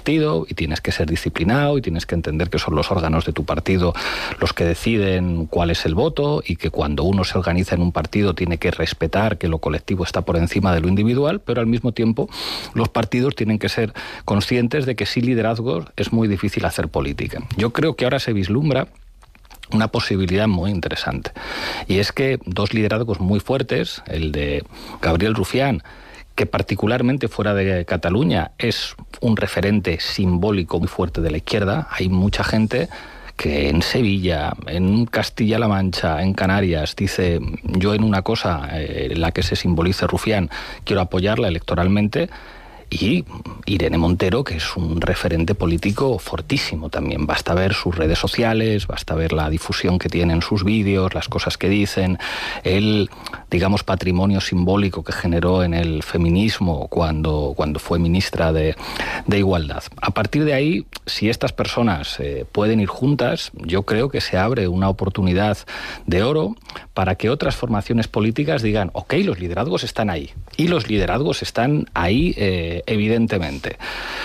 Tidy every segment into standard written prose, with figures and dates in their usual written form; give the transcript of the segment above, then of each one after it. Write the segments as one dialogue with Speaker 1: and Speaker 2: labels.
Speaker 1: partido y tienes que ser disciplinado y tienes que entender que son los órganos de tu partido los que deciden cuál es el voto y que cuando uno se organiza en un partido tiene que respetar que lo colectivo está por encima de lo individual, pero al mismo tiempo los partidos tienen que ser conscientes de que sin liderazgos es muy difícil hacer política. Yo creo que ahora se vislumbra una posibilidad muy interesante, y es que dos liderazgos muy fuertes, el de Gabriel Rufián, que particularmente fuera de Cataluña es un referente simbólico muy fuerte de la izquierda. Hay mucha gente que en Sevilla, en Castilla-La Mancha, en Canarias, dice: yo en una cosa en la que se simbolice Rufián quiero apoyarla electoralmente. Y Irene Montero, que es un referente político fortísimo también. Basta ver sus redes sociales, basta ver la difusión que tienen sus vídeos, las cosas que dicen, el, digamos, patrimonio simbólico que generó en el feminismo cuando fue ministra de Igualdad. A partir de ahí, si estas personas pueden ir juntas, yo creo que se abre una oportunidad de oro para que otras formaciones políticas digan: ok, los liderazgos están ahí, y los liderazgos están ahí evidentemente.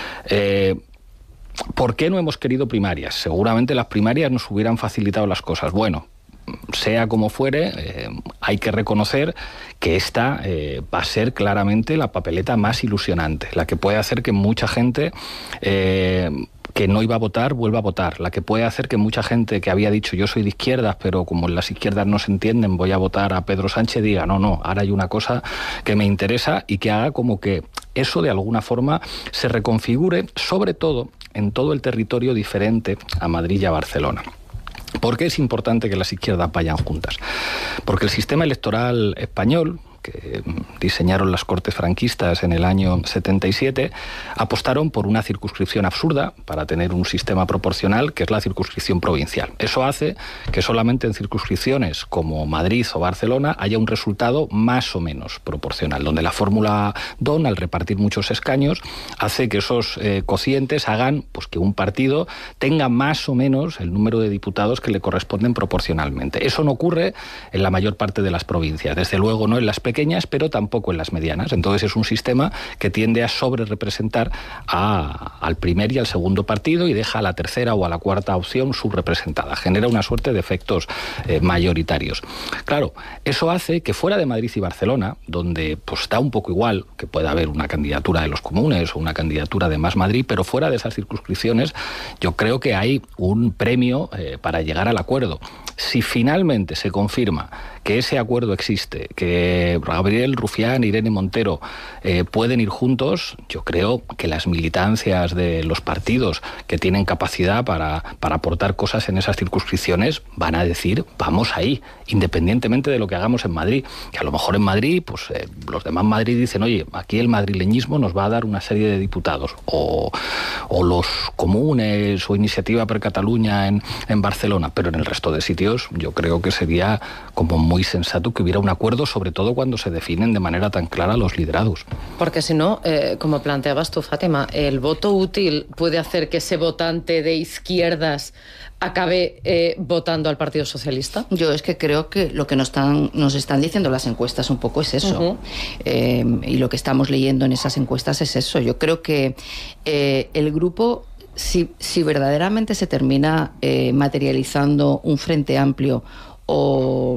Speaker 1: ¿Por qué no hemos querido primarias? Seguramente las primarias nos hubieran facilitado las cosas. Bueno, sea como fuere, hay que reconocer que esta va a ser claramente la papeleta más ilusionante, la que puede hacer que mucha gente que no iba a votar vuelva a votar, la que puede hacer que mucha gente que había dicho yo soy de izquierdas, pero como en las izquierdas no se entienden, voy a votar a Pedro Sánchez, diga no, ahora hay una cosa que me interesa, y que haga como que eso de alguna forma se reconfigure, sobre todo en todo el territorio diferente a Madrid y a Barcelona. ¿Por qué es importante que las izquierdas vayan juntas? Porque el sistema electoral español, que diseñaron las Cortes franquistas en el año 77, apostaron por una circunscripción absurda para tener un sistema proporcional, que es la circunscripción provincial. Eso hace que solamente en circunscripciones como Madrid o Barcelona haya un resultado más o menos proporcional, donde la fórmula Don, al repartir muchos escaños, hace que esos cocientes hagan pues que un partido tenga más o menos el número de diputados que le corresponden proporcionalmente. Eso no ocurre en la mayor parte de las provincias, desde luego no en las pequeñas, pero tampoco en las medianas. Entonces es un sistema que tiende a sobrerepresentar al primer y al segundo partido y deja a la tercera o a la cuarta opción subrepresentada. Genera una suerte de efectos mayoritarios. Claro, eso hace que fuera de Madrid y Barcelona, donde pues da un poco igual que pueda haber una candidatura de los comunes o una candidatura de Más Madrid, pero fuera de esas circunscripciones yo creo que hay un premio para llegar al acuerdo. Si finalmente se confirma que ese acuerdo existe, que Gabriel Rufián e Irene Montero pueden ir juntos, yo creo que las militancias de los partidos que tienen capacidad para aportar cosas en esas circunscripciones van a decir vamos ahí, independientemente de lo que hagamos en Madrid. Que a lo mejor en Madrid, pues los demás Madrid dicen, oye, aquí el madrileñismo nos va a dar una serie de diputados, o los comunes o Iniciativa per Catalunya en Barcelona, pero en el resto de sitios yo creo que sería como muy sensato que hubiera un acuerdo, sobre todo cuando se definen de manera tan clara los liderazgos.
Speaker 2: Porque si no, como planteabas tú, Fátima, el voto útil puede hacer que ese votante de izquierdas acabe votando al Partido Socialista.
Speaker 3: Yo es que creo que lo que nos están diciendo las encuestas un poco es eso. Y lo que estamos leyendo en esas encuestas es eso. Yo creo que el grupo, si verdaderamente se termina materializando un frente amplio, o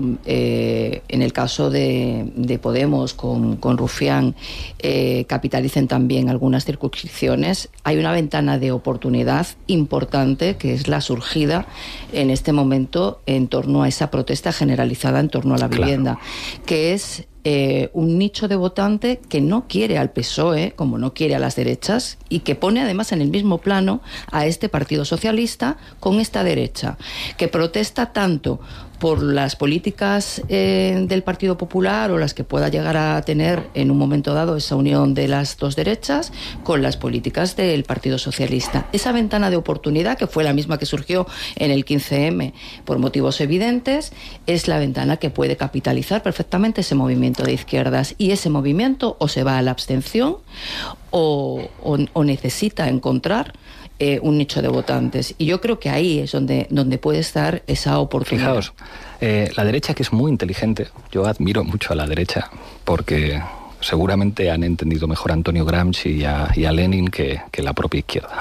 Speaker 3: en el caso de Podemos con Rufián capitalicen también algunas circunscripciones, hay una ventana de oportunidad importante que es la surgida en este momento en torno a esa protesta generalizada en torno a la vivienda, que es un nicho de votante que no quiere al PSOE, como no quiere a las derechas, y que pone además en el mismo plano a este Partido Socialista con esta derecha, que protesta tanto por las políticas del Partido Popular o las que pueda llegar a tener en un momento dado esa unión de las dos derechas con las políticas del Partido Socialista. Esa ventana de oportunidad, que fue la misma que surgió en el 15M por motivos evidentes, es la ventana que puede capitalizar perfectamente ese movimiento de izquierdas, y ese movimiento o se va a la abstención o necesita encontrar un nicho de votantes, y yo creo que ahí es donde puede estar esa oportunidad.
Speaker 1: Fijaos, la derecha, que es muy inteligente, yo admiro mucho a la derecha porque seguramente han entendido mejor a Antonio Gramsci y a Lenin que la propia izquierda.